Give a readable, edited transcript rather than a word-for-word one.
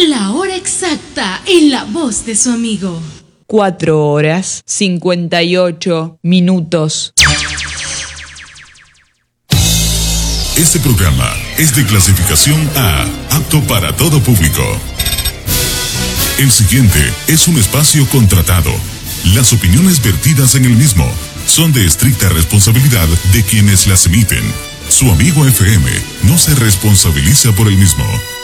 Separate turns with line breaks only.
La hora exacta en la voz de su amigo.
4 horas 58 minutos.
Este programa es de clasificación A, apto para todo público. El siguiente es un espacio contratado. Las opiniones vertidas en el mismo son de estricta responsabilidad de quienes las emiten. Su amigo FM no se responsabiliza por el mismo.